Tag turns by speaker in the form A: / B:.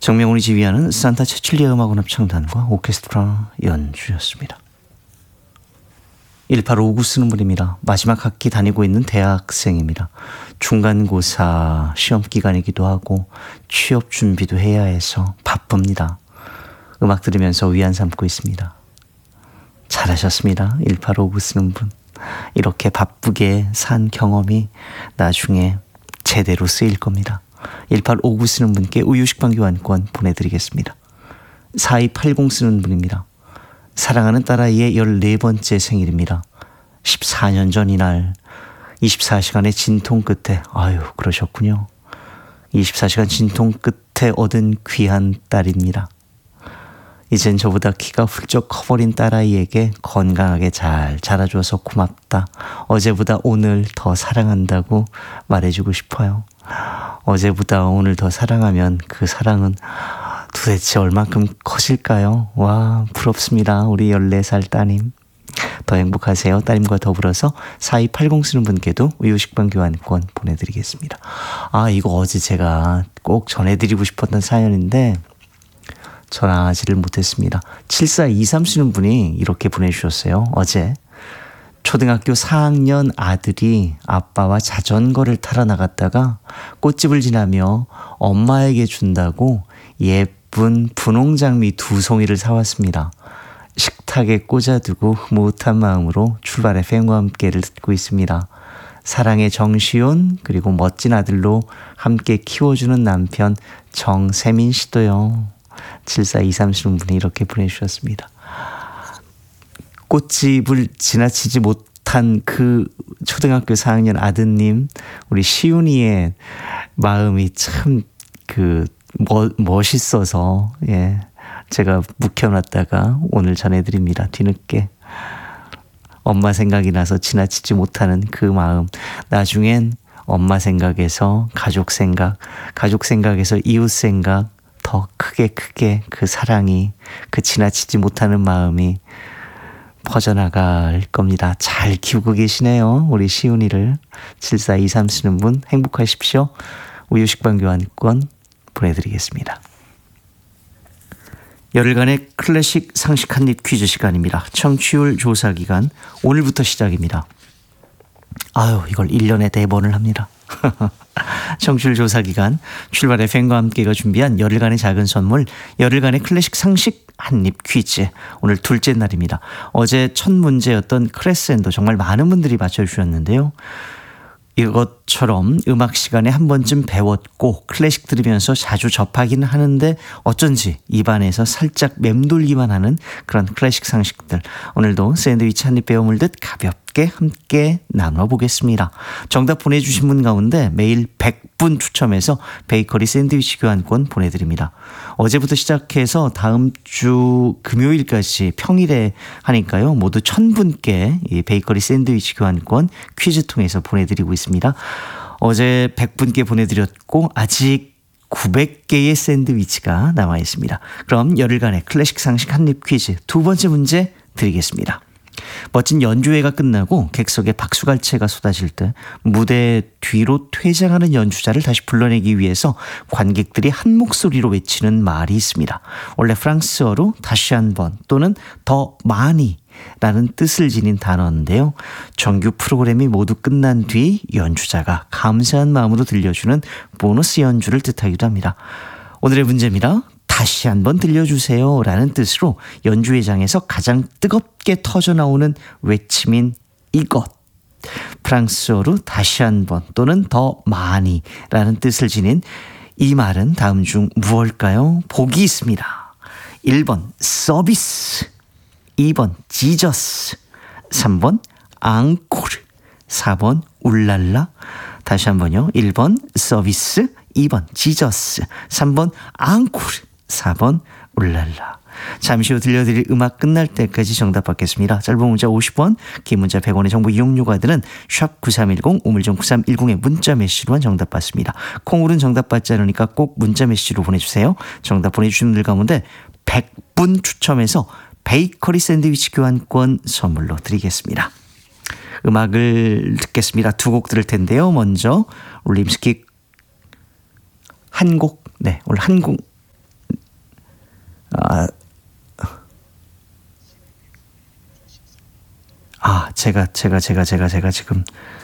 A: 정명훈이 지휘하는 산타 체칠리아 음악원 합창단과 오케스트라 연주였습니다. 1859 쓰는 분입니다. 마지막 학기 다니고 있는 대학생입니다. 중간고사 시험 기간이기도 하고 취업 준비도 해야 해서 바쁩니다. 음악 들으면서 위안 삼고 있습니다. 잘하셨습니다. 1859 쓰는 분. 이렇게 바쁘게 산 경험이 나중에 제대로 쓰일 겁니다. 1859 쓰는 분께 우유식빵 교환권 보내드리겠습니다. 4280 쓰는 분입니다. 사랑하는 딸아이의 14번째 생일입니다. 14년 전 이날 24시간의 진통 끝에 그러셨군요. 24시간 진통 끝에 얻은 귀한 딸입니다. 이젠 저보다 키가 훌쩍 커버린 딸아이에게 건강하게 잘 자라줘서 고맙다. 어제보다 오늘 더 사랑한다고 말해주고 싶어요. 어제보다 오늘 더 사랑하면 그 사랑은 도대체 얼만큼 커질까요? 와, 부럽습니다. 우리 14살 따님. 더 행복하세요. 따님과 더불어서 4280 쓰는 분께도 우유식빵 교환권 보내드리겠습니다. 이거 어제 제가 꼭 전해드리고 싶었던 사연인데 전화하지를 못했습니다. 7423 쓰는 분이 이렇게 보내주셨어요. 어제 초등학교 4학년 아들이 아빠와 자전거를 타러 나갔다가 꽃집을 지나며 엄마에게 준다고 예쁜 분홍장미 2송이를 사왔습니다. 식탁에 꽂아두고 흐뭇한 마음으로 출발 FM과 함께를 듣고 있습니다. 사랑의 정시온 그리고 멋진 아들로 함께 키워주는 남편 정세민 씨도요. 7423 쓰는 분이 이렇게 보내주셨습니다. 꽃집을 지나치지 못한 그 초등학교 4학년 아드님, 우리 시윤이의 마음이 참 멋있어서 제가 묵혀놨다가 오늘 전해드립니다. 뒤늦게 엄마 생각이 나서 지나치지 못하는 그 마음, 나중엔 엄마 생각에서 가족 생각에서 이웃 생각, 더 크게 그 사랑이, 그 지나치지 못하는 마음이 퍼져나갈 겁니다. 잘 키우고 계시네요. 우리 시훈이를. 7423 쓰는 분 행복하십시오. 우유식빵 교환권 보내드리겠습니다. 열흘간의 클래식 상식 한입 퀴즈 시간입니다. 청취율 조사 기간 오늘부터 시작입니다. 이걸 1년에 4번을 합니다. 청취율 조사 기간 출발 FM과 함께가 준비한 열흘간의 작은 선물, 열흘간의 클래식 상식 한입 퀴즈. 오늘 둘째 날입니다. 어제 첫 문제였던 크레센도 정말 많은 분들이 맞춰주셨는데요. 이것처럼 음악 시간에 한 번쯤 배웠고 클래식 들으면서 자주 접하기는 하는데 어쩐지 입안에서 살짝 맴돌기만 하는 그런 클래식 상식들, 오늘도 샌드위치 한입 베어 물듯 가볍게 함께 나눠보겠습니다. 정답 보내주신 분 가운데 매일 100분 추첨해서 베이커리 샌드위치 교환권 보내드립니다. 어제부터 시작해서 다음 주 금요일까지 평일에 하니까요, 모두 1000분께 이 베이커리 샌드위치 교환권 퀴즈 통해서 보내드리고 있습니다. 어제 100분께 보내드렸고 아직 900개의 샌드위치가 남아 있습니다. 그럼 열흘간의 클래식 상식 한입 퀴즈 두 번째 문제 드리겠습니다. 멋진 연주회가 끝나고 객석에 박수갈채가 쏟아질 때 무대 뒤로 퇴장하는 연주자를 다시 불러내기 위해서 관객들이 한 목소리로 외치는 말이 있습니다. 원래 프랑스어로 다시 한번 또는 더 많이 라는 뜻을 지닌 단어인데요. 정규 프로그램이 모두 끝난 뒤 연주자가 감사한 마음으로 들려주는 보너스 연주를 뜻하기도 합니다. 오늘의 문제입니다. 다시 한번 들려주세요 라는 뜻으로 연주회장에서 가장 뜨겁게 터져나오는 외침인 이것. 프랑스어로 다시 한번 또는 더 많이 라는 뜻을 지닌 이 말은 다음 중 무엇일까요? 보기 있습니다. 1번 서비스, 2번 지저스, 3번 앙코르, 4번 울랄라. 다시 한번요. 1번 서비스, 2번 지저스, 3번 앙코르, 4번 울랄라. 잠시 후 들려드릴 음악 끝날 때까지 정답 받겠습니다. 짧은 문자 50원, 긴 문자 100원의 정보 이용료가 드는 샵 9310, 우물정 9310의 문자 메시지로만 정답 받습니다. 콩으로는 정답 받지 않으니까 꼭 문자 메시지로 보내주세요. 정답 보내주신 분들 가운데 100분 추첨해서 베이커리 샌드위치 교환권 선물로 드리겠습니다. 음악을 듣겠습니다. 두 곡 들을 텐데요. 먼저 림스키 한 곡, 오늘 한 곡 아, 제가 지금